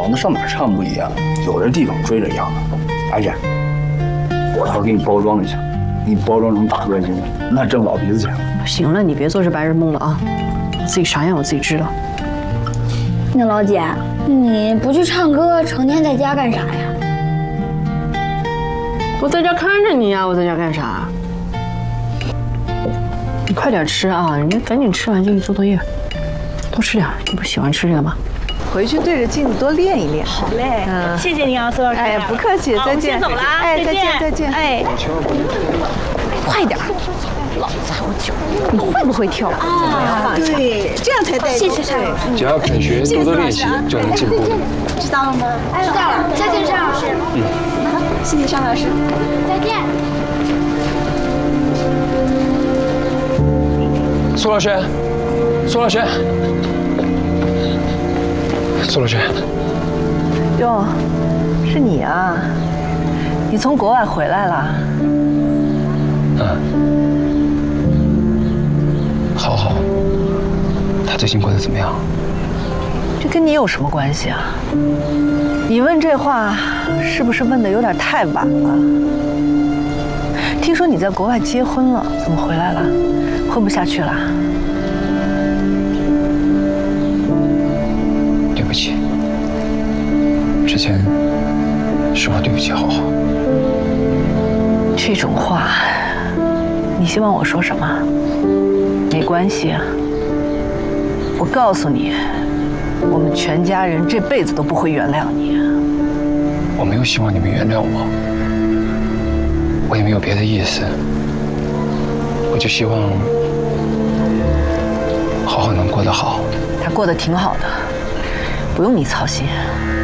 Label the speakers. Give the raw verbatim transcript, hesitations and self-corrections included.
Speaker 1: 好，那上哪儿唱不一样？有的地方追着样的。而且，我要给你包装一下，给你包装成大歌星，那挣老鼻子钱了。
Speaker 2: 行了，你别做这白日梦了啊！我自己啥样我自己知道。
Speaker 3: 那老姐，你不去唱歌，成天在家干啥呀？
Speaker 2: 我在家看着你呀，我在家干啥？你快点吃啊！你赶紧吃完进去做作业，多吃点。你不喜欢吃这个吗？
Speaker 4: 回去对着镜子多练一练。
Speaker 3: 好嘞，嗯，谢谢你啊，苏老师。
Speaker 4: 哎，不客气，再见。
Speaker 3: 先走了啊，
Speaker 4: 哎，再见，再见。
Speaker 3: 哎，
Speaker 4: 快点，老子还有酒，你会不会跳舞？啊，对，这样才带劲。谢谢沙老师。
Speaker 5: 只要肯学，多多练习，就能进步的。
Speaker 3: 知道了吗？知道了。再见，沙老师。
Speaker 5: 嗯，
Speaker 3: 好，谢谢沙老师。再见。
Speaker 5: 苏老师，苏老师。苏老师，
Speaker 4: 哟，是你啊！你从国外回来了？
Speaker 5: 嗯，好好。他最近过得怎么样？
Speaker 4: 这跟你有什么关系啊？你问这话是不是问的有点太晚了？听说你在国外结婚了，怎么回来了？混不下去了？
Speaker 5: 对不起，之前是我对不起浩浩。
Speaker 4: 这种话，你希望我说什么？没关系啊，我告诉你，我们全家人这辈子都不会原谅你。
Speaker 5: 我没有希望你们原谅我，我也没有别的意思，我就希望浩浩能过得好。
Speaker 4: 他过得挺好的，不用你操心。